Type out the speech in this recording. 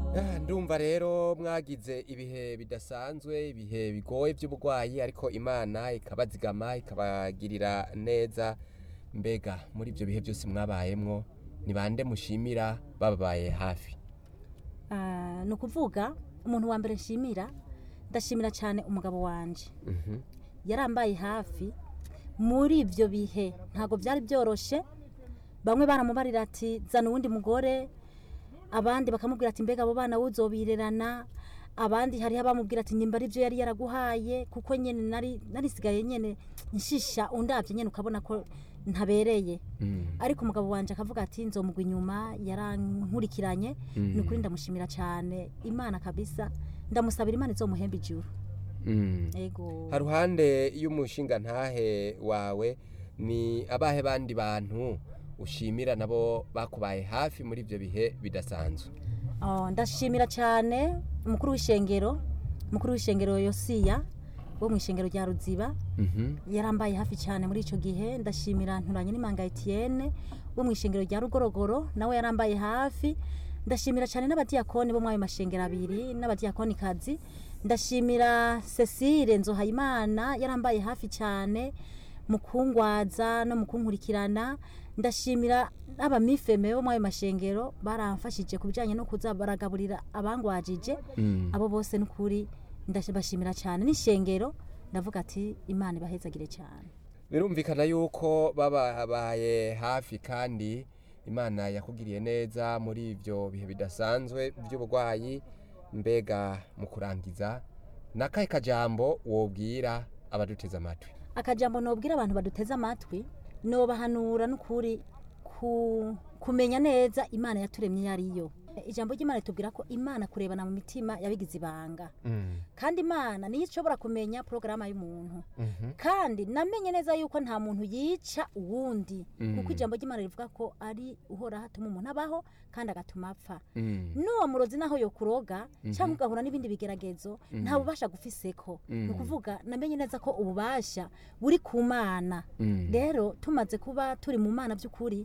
Ndumva rero mwagize ibihe bidasanzwe, ibihe bigoye by'uburwayi, ariko Imana ikabazigama ikabagirira neza. Mbega muri ibyo bihe byose mwabayemwo, ni bande mushimira bababaye hafi? Ni ukuvuga umuntu wa mbere nshimira, ndashimira cyane umugabo wanje. Yarambaye hafi muri ibyo bihe, ntabwo byari byoroshe. Bamwe baramubarira ati zana uwundi mugore, abandi bakamubwira ati mbega abo bana uzobirerana, abandi hari abamubwira ati nyimba arivyo yari yaraguhaye, kuko nyene narisigaye nyene nshisha undavye nyene ukabona ko ntabereye. Ariko umugabo wanje akavuga ati nzomugwa inyuma, yarankurikiranye. Ni ukuri ndamushimira cyane Imana kabisa, ndamusabira Imana izomuhemba ijuru. Ego. Haruhande y'umushinga ntahe wawe, ni abahe bandi bantu ushimira nabo bakubaye hafi muri ibyo bihe bidasanzwe? Ndashimira cyane umukuru w'ishengero Yosiya wo mu ishengero rya Ruziba. Yarambaye hafi cyane muri ico gihe. Ndashimira Nturanye n'Imanga Etienne wo mu ishengero rya Rugorogoro, nawe yarambaye hafi. Ndashimira cyane n'abadiyakoni bo mwayo mashengero abiri n'abadiyakoni kazi. Ndashimira Cecile Nzohayimana yarambaye hafi cyane mukungwaza no mukunkurikirana. Ndashimira abamifeme bo mwayo mashengero baramfashije kubijanye no kuza baragaburira abangwajije. Abo bose n'ukuri ndashimira cyane n'ishengero, ndavuga ati Imana ibahezagire cyane. Birumvikana yuko babaye hafi kandi Imana yakugiriye neza muri ibyo bihe bidasanzwe by'uburwayi. Mbega mu kurangiza, nakahe kajambo wobwira abaduteze amatwi? Akajambo nobwira abantu baduteze amatwi, nobahanura n'ukuri kumenya neza Imana yaturemye yariyo. Ijambo ry'Imana ritubwira ko Imana kurebana mu mitima yabigize ibanga. Kandi Imana niyo ishobora kumenya programa y'umuntu. Kandi namenye neza yuko nta muntu yica uwundi, kuko ijambo ry'Imana rivuga ko ari uhora hatuma umuntu abaho kandi agatuma apfa. N'uwo murozi naho yo kuroga cyangwa ugahura n'ibindi bigeragezo, nta bubasha gufiseko. Ni ukuvuga namenye neza ko ububasha buri ku Mana. Rero tumaze kuba turi mu Mana by'ukuri,